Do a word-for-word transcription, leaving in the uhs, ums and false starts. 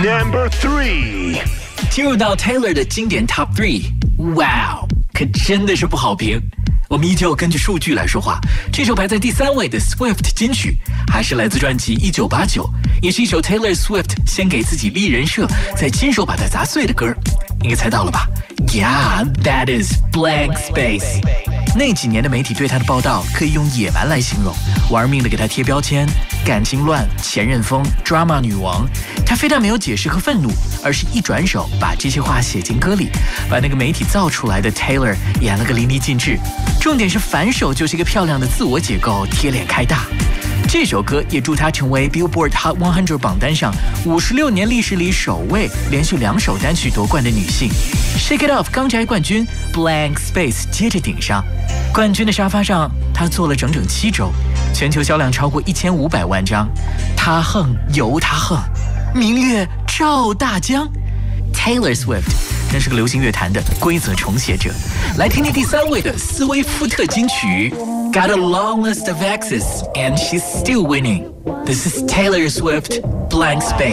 Number three， 进入到 Taylor 的经典 Top three， 哇哦，可真的是不好评。我们依旧根据数据来说话，这首排在第三位的 Swift 金曲，还是来自专辑一九八九，也是一首 Taylor Swift 先给自己立人设，再亲手把它砸碎的歌。应该猜到了吧 ？Yeah, that is Blank Space。那几年的媒体对他的报道可以用野蛮来形容，玩命的给他贴标签，感情乱、前任疯、drama 女王。他非但没有解释和愤怒，而是一转手把这些话写进歌里，把那个媒体造出来的 Taylor 演了个淋漓尽致。重点是反手就是一个漂亮的自我解构，贴脸开大。这首歌也助她成为 Billboard Hot 百榜单上五十六年历史里首位连续两首单曲夺冠的女性。Shake It Off 刚摘冠军 ，Blank Space 接着顶上。冠军的沙发上，她坐了整整七周，全球销量超过一千五百万张。她横由她横，明月照大江。Taylor Swift 真是个流行乐坛的规则重写者。来听听第三位的斯威夫特金曲 Got a long list of exes and she's still winning. This is Taylor Swift, Blank Space.